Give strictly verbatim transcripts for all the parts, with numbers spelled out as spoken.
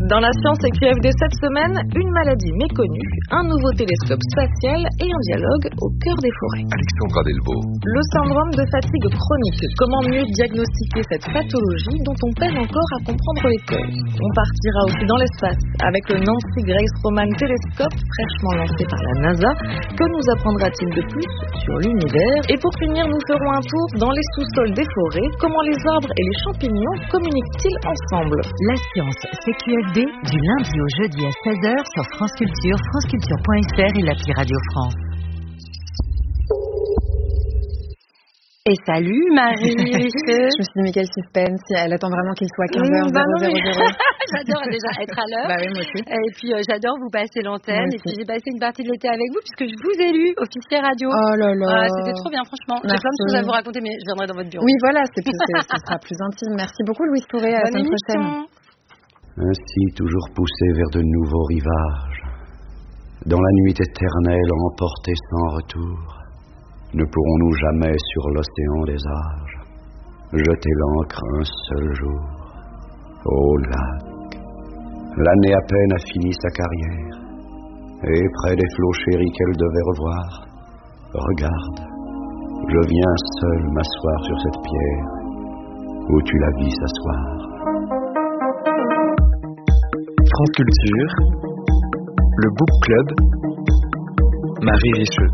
Dans la science et Q F D cette semaine, une maladie méconnue, un nouveau télescope spatial et un dialogue au cœur des forêts. Alexandra Delvaux. Le syndrome de fatigue chronique. Comment mieux diagnostiquer cette pathologie dont on peine encore à comprendre les causes. On partira aussi dans l'espace avec le Nancy Grace Roman Telescope fraîchement lancé par la NASA. Que nous apprendra-t-il de plus sur l'univers? Et pour finir, nous ferons un tour dans les sous-sols des forêts. Comment les arbres et les champignons communiquent-ils ensemble? La science, c'est Q F D du lundi au jeudi à seize heures sur France Culture, franceculture point f r et l'appli Radio France. Et salut Marie. Je me suis dit mais quel suspense, elle attend vraiment qu'il soit quinze heures. Bah non, mais... J'adore déjà être à l'heure. Bah oui, moi aussi. Et puis euh, j'adore vous passer l'antenne. Et puis j'ai passé une partie de l'été avec vous puisque je vous ai lu officier radio. Oh là là. Ah, c'était trop bien franchement. Merci. J'ai plein de choses à vous raconter mais je viendrai dans votre bureau. Oui voilà, c'est plus, c'est, ce sera plus intime. Merci beaucoup Louise Touré, à la semaine prochaine. Ainsi toujours poussé vers de nouveaux rivages, dans la nuit éternelle emportés sans retour, ne pourrons-nous jamais sur l'océan des âges jeter l'ancre un seul jour? Ô lac, l'année à peine a fini sa carrière, et près des flots chéris qu'elle devait revoir, regarde, je viens seul m'asseoir sur cette pierre où tu la vis s'asseoir. France Culture, le Book Club, Marie Richeux.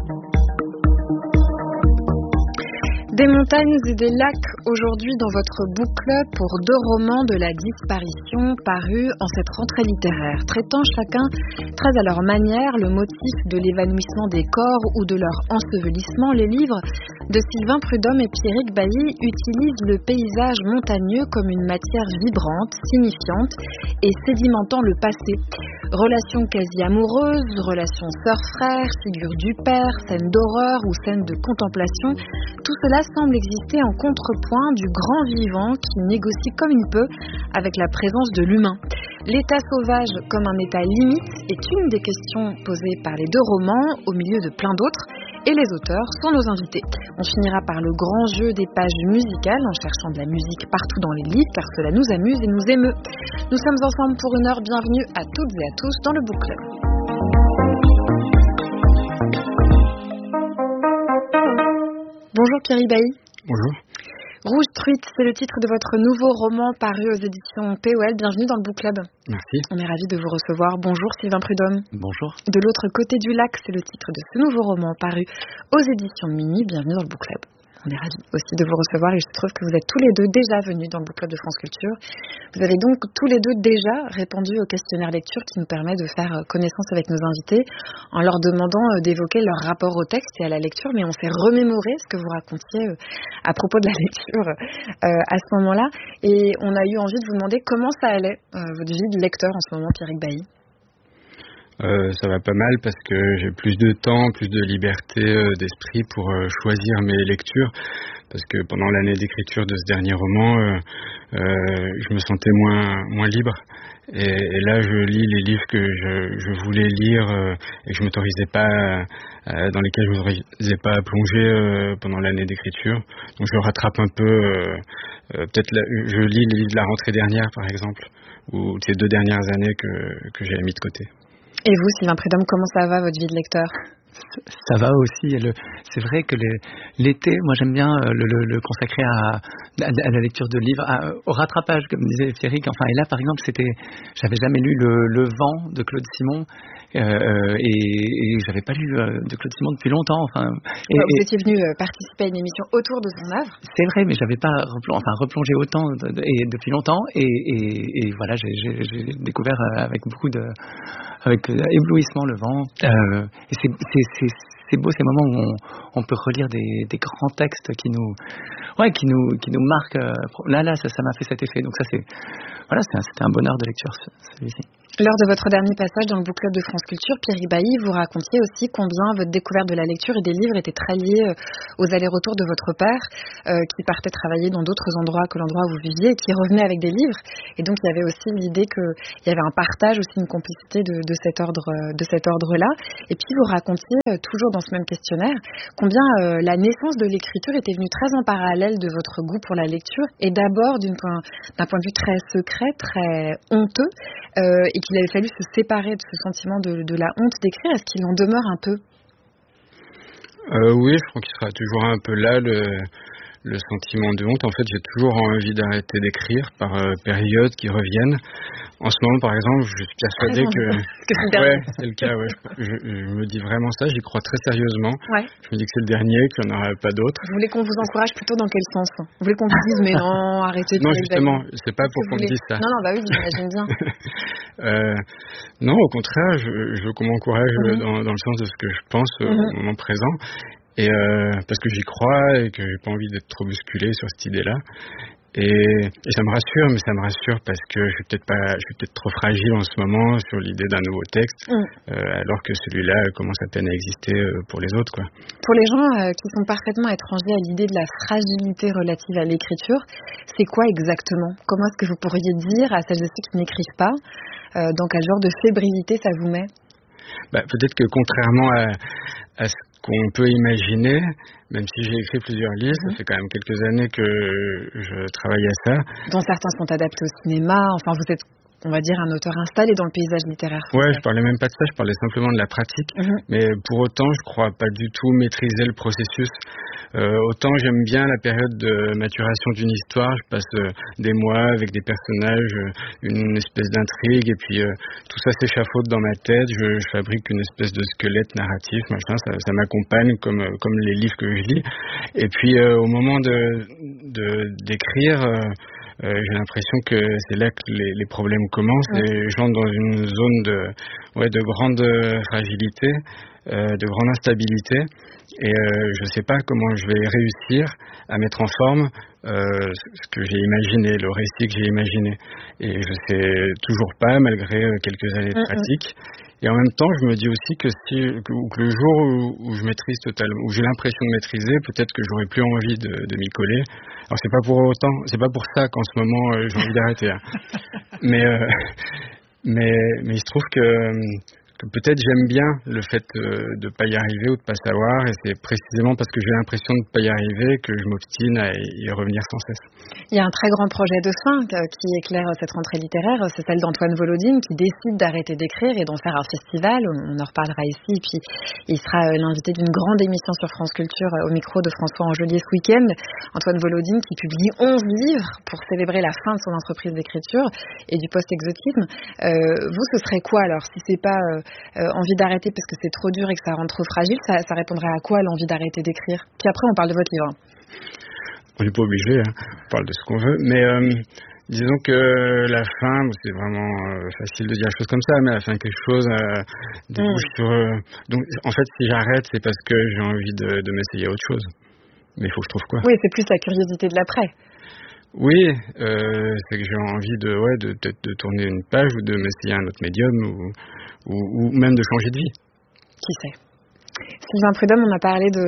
Des montagnes et des lacs aujourd'hui dans votre book club pour deux romans de la disparition parus en cette rentrée littéraire, traitant chacun très à leur manière le motif de l'évanouissement des corps ou de leur ensevelissement. Les livres de Sylvain Prudhomme et Pierrick Bailly utilisent le paysage montagneux comme une matière vibrante, signifiante et sédimentant le passé. Relations quasi amoureuses, relations sœurs-frères, figures du père, scènes d'horreur ou scènes de contemplation, tout cela semble exister en contrepoint du grand vivant qui négocie comme il peut avec la présence de l'humain. L'état sauvage comme un état limite est une des questions posées par les deux romans au milieu de plein d'autres et les auteurs sont nos invités. On finira par le grand jeu des pages musicales en cherchant de la musique partout dans les livres car cela nous amuse et nous émeut. Nous sommes ensemble pour une heure, bienvenue à toutes et à tous dans le Book Club. Bonjour Pierrick Bailly. Bonjour. Rouge Truite, c'est le titre de votre nouveau roman paru aux éditions P O L. Bienvenue dans le Book Club. Merci. On est ravis de vous recevoir. Bonjour Sylvain Prudhomme. Bonjour. De l'autre côté du lac, c'est le titre de ce nouveau roman paru aux éditions Minuit. Bienvenue dans le Book Club. On est ravis aussi de vous recevoir et je trouve que vous êtes tous les deux déjà venus dans le Book Club de France Culture. Vous avez donc tous les deux déjà répondu au questionnaire lecture qui nous permet de faire connaissance avec nos invités en leur demandant d'évoquer leur rapport au texte et à la lecture, mais on s'est remémoré ce que vous racontiez à propos de la lecture à ce moment-là et on a eu envie de vous demander comment ça allait, votre vie de lecteur en ce moment, Pierrick Bailly. Euh, ça va pas mal parce que j'ai plus de temps, plus de liberté euh, d'esprit pour euh, choisir mes lectures. Parce que pendant l'année d'écriture de ce dernier roman, euh, euh, je me sentais moins moins libre. Et, et là, je lis les livres que je, je voulais lire euh, et que je m'autorisais pas, euh, dans lesquels je m'autorisais pas à plonger euh, pendant l'année d'écriture. Donc, je rattrape un peu. Euh, euh, peut-être, la, je lis les livres de la rentrée dernière, par exemple, ou ces deux dernières années que que j'ai mis de côté. Et vous, Sylvain Prudhomme, comment ça va, votre vie de lecteur? Ça va aussi. Le, c'est vrai que les, l'été, moi j'aime bien le, le, le consacrer à, à, à la lecture de livres, à, au rattrapage, comme disait Pierrick. Enfin, et là, par exemple, c'était, j'avais jamais lu le, le Vent de Claude Simon. Euh, et, et j'avais pas lu euh, de Claude Simon depuis longtemps. Enfin, et, vous et, étiez venu euh, participer à une émission autour de son œuvre. C'est vrai, mais j'avais pas replongé, enfin, replongé autant de, de, et depuis longtemps. Et, et, et voilà, j'ai, j'ai, j'ai découvert avec beaucoup de, avec euh, éblouissement le Vent. Euh, et c'est, c'est, c'est, c'est beau ces moments où on, on peut relire des, des grands textes qui nous, ouais, qui nous, qui nous marquent. Euh, là, là, ça, ça m'a fait cet effet. Donc ça, c'est, voilà, c'est un, c'était un bonheur de lecture, celui-ci. Lors de votre dernier passage dans le Book Club de France Culture, Pierrick Bailly, vous racontiez aussi combien votre découverte de la lecture et des livres était très liée aux allers-retours de votre père, euh, qui partait travailler dans d'autres endroits que l'endroit où vous viviez et qui revenait avec des livres. Et donc, il y avait aussi l'idée qu'il y avait un partage, aussi une complicité de, de cet ordre, de cet ordre-là. Et puis, vous racontiez, euh, toujours dans ce même questionnaire, combien euh, la naissance de l'écriture était venue très en parallèle de votre goût pour la lecture et d'abord d'une point, d'un point de vue très secret, très honteux. euh, et qu'il avait fallu se séparer de ce sentiment de, de la honte d'écrire. Est-ce qu'il en demeure un peu ? euh, Oui, je crois qu'il sera toujours un peu là, le, le sentiment de honte. En fait, j'ai toujours envie d'arrêter d'écrire par euh, périodes qui reviennent. En ce moment, par exemple, je suis persuadé que... que c'est ouais, c'est le cas, ouais. Je, je, je me dis vraiment ça, j'y crois très sérieusement. Ouais. Je me dis que c'est le dernier, qu'il n'y en aura pas d'autres. Vous voulez qu'on vous encourage plutôt dans quel sens ? Vous voulez qu'on vous dise, mais non, arrêtez de... Non, justement, c'est pas pour qu'on me voulez... dise ça. Non, non, bah oui, j'imagine bien. euh, non, au contraire, je, je veux qu'on m'encourage mm-hmm. dans, dans le sens de ce que je pense mm-hmm. au moment présent. Et euh, parce que j'y crois et que j'ai pas envie d'être trop bousculé sur cette idée-là. Et, et ça me rassure, mais ça me rassure parce que je suis peut-être pas, je suis peut-être trop fragile en ce moment sur l'idée d'un nouveau texte, mm. euh, alors que celui-là commence à peine à exister pour les autres, quoi. Pour les gens euh, qui sont parfaitement étrangers à l'idée de la fragilité relative à l'écriture, c'est quoi exactement ? Comment est-ce que vous pourriez dire à celles et ceux qui n'écrivent pas, euh, dans quel genre de fébrilité ça vous met ? Bah, peut-être que contrairement à, à ce qu'on peut imaginer, même si j'ai écrit plusieurs livres, mmh. ça fait quand même quelques années que je travaille à ça. Dont certains sont adaptés au cinéma, enfin vous êtes, on va dire, un auteur installé dans le paysage littéraire français. Ouais, je parlais même pas de ça, je parlais simplement de la pratique. Mmh. Mais pour autant, je crois pas du tout maîtriser le processus. Euh, autant j'aime bien la période de maturation d'une histoire, je passe euh, des mois avec des personnages, euh, une espèce d'intrigue, et puis euh, tout ça s'échafaude dans ma tête, je, je fabrique une espèce de squelette narratif, machin, ça, ça m'accompagne comme, comme les livres que je lis. Et puis euh, au moment de, de, d'écrire... Euh, Euh, j'ai l'impression que c'est là que les, les problèmes commencent ouais. et j'entre dans une zone de, ouais, de grande fragilité, euh, de grande instabilité et euh, je ne sais pas comment je vais réussir à mettre en forme euh, ce que j'ai imaginé, le récit que j'ai imaginé. Et je ne sais toujours pas, malgré quelques années de pratique. Et en même temps, je me dis aussi que, si, que, que le jour où, où je maîtrise totalement, où j'ai l'impression de maîtriser, peut-être que j'aurai plus envie de, de m'y coller. Alors c'est pas pour autant, c'est pas pour ça qu'en ce moment euh, j'ai envie d'arrêter. Hein. mais, euh, mais mais il se trouve que, que peut-être j'aime bien le fait euh, de pas y arriver ou de pas savoir, et c'est précisément parce que j'ai l'impression de pas y arriver que je m'obstine à y revenir sans cesse. Il y a un très grand projet de fin qui éclaire cette rentrée littéraire, c'est celle d'Antoine Volodine qui décide d'arrêter d'écrire et d'en faire un festival. On en reparlera ici, et puis il sera l'invité d'une grande émission sur France Culture au micro de François Angelier ce week-end. Antoine Volodine qui publie onze livres pour célébrer la fin de son entreprise d'écriture et du post-exotisme. Euh, vous, ce serait quoi alors, si c'est pas euh, euh, envie d'arrêter parce que c'est trop dur et que ça rend trop fragile, ça, ça répondrait à quoi l'envie d'arrêter d'écrire ? Puis après, on parle de votre livre. On n'est pas obligé, hein. On parle de ce qu'on veut, mais euh, disons que la fin, c'est vraiment euh, facile de dire des choses comme ça, mais la fin quelque chose euh, débouche mmh. sur... Euh, donc en fait, si j'arrête, c'est parce que j'ai envie de, de m'essayer à autre chose. Mais il faut que je trouve quoi. Oui, c'est plus la curiosité de l'après. Oui, euh, c'est que j'ai envie de, ouais, de, de, de tourner une page ou de m'essayer à un autre médium ou, ou, ou même de changer de vie. Qui sait ? Sylvain Prudhomme, on a parlé de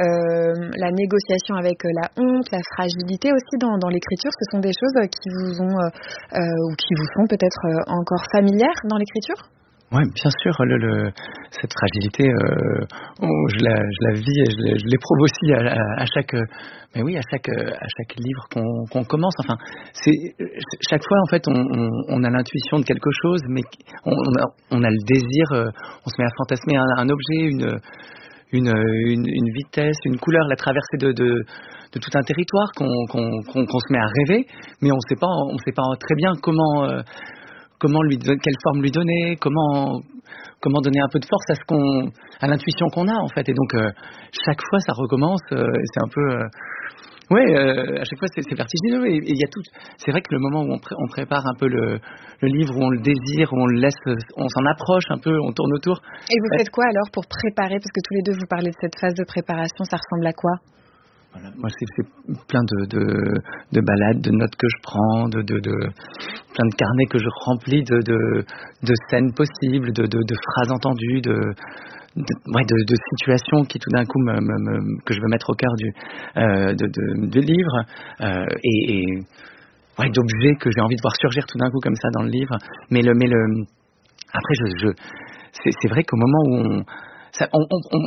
euh, la négociation avec la honte, la fragilité aussi dans, dans l'écriture. Ce sont des choses qui vous ont euh, ou qui vous sont peut-être encore familières dans l'écriture ? Oui, bien sûr. Le, le, cette fragilité, euh, oh, je, la, je la vis et je, je l'éprouve aussi à, à, à chaque, mais oui, à chaque, à chaque livre qu'on, qu'on commence. Enfin, c'est chaque fois en fait, on, on, on a l'intuition de quelque chose, mais on, on, a, on a le désir, on se met à fantasmer un, un objet, une, une, une, une vitesse, une couleur, la traversée de, de, de tout un territoire qu'on, qu'on, qu'on, qu'on se met à rêver, mais on sait pas, on sait pas très bien comment. Euh, Comment lui donner, quelle forme lui donner, comment comment donner un peu de force à ce qu'on, à l'intuition qu'on a en fait. Et donc euh, chaque fois ça recommence. Euh, c'est un peu, euh, ouais, euh, à chaque fois c'est, c'est vertigineux. Et il y a tout. C'est vrai que le moment où on, pré- on prépare un peu le, le livre, où on le désire, où on le laisse, on s'en approche un peu, on tourne autour. Et vous faites quoi alors pour préparer ? Parce que tous les deux vous parlez de cette phase de préparation. Ça ressemble à quoi ? Voilà, moi, c'est, c'est plein de, de, de balades, de notes que je prends, de, de, de plein de carnets que je remplis de, de, de scènes possibles, de, de, de phrases entendues, de, de, ouais, de, de situations qui tout d'un coup me, me, me, que je veux mettre au cœur du, euh, de, de, de livre, euh, et, et ouais, d'objets que j'ai envie de voir surgir tout d'un coup comme ça dans le livre. Mais le, mais le, après, je, je, c'est, c'est vrai qu'au moment où on, ça, on, on, on